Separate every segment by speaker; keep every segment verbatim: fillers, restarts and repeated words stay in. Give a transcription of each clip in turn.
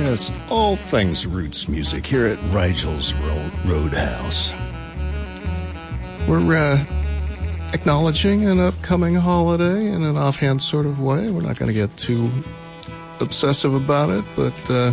Speaker 1: Yes, all things roots music here at Rigel's Ro- Roadhouse. We're uh, acknowledging an upcoming holiday in an offhand sort of way. We're not going to get too obsessive about it, but uh,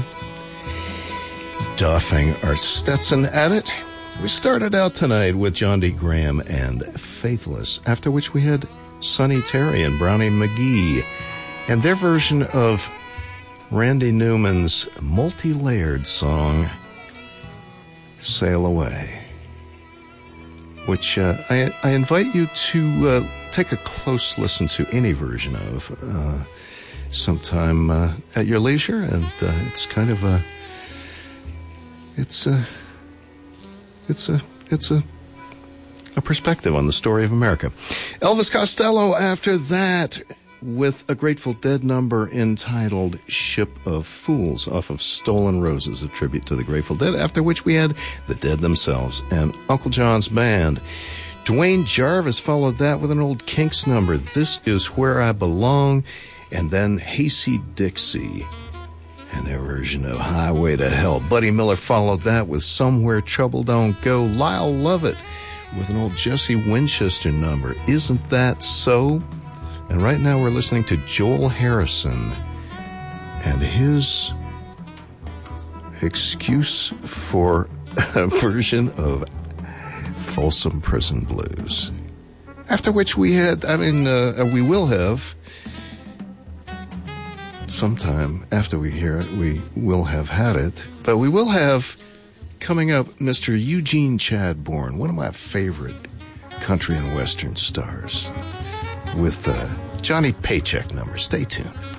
Speaker 1: doffing our Stetson at it. We started out tonight with John D. Graham and Faithless, after which we had Sonny Terry and Brownie McGee and their version of Randy Newman's multi-layered song, Sail Away, which uh, I, I invite you to uh, take a close listen to any version of uh, sometime uh, at your leisure. And uh, it's kind of a, it's a, it's a, it's a, a perspective on the story of America. Elvis Costello after that, with a Grateful Dead number entitled Ship of Fools off of Stolen Roses, a tribute to the Grateful Dead, after which we had the Dead themselves and Uncle John's Band. Dwayne Jarvis followed that with an old Kinks number, This Is Where I Belong, and then Hasty Dixie and their version of Highway to Hell. Buddy Miller followed that with Somewhere Trouble Don't Go. Lyle Lovett with an old Jesse Winchester number, Isn't That So? And right now we're listening to Joel Harrison and his excuse for a version of Folsom Prison Blues. After which we had, I mean, uh, we will have, sometime after we hear it, we will have had it, but we will have coming up Mister Eugene Chadbourne, one of my favorite country and western stars, with uh, Johnny Paycheck number. Stay tuned.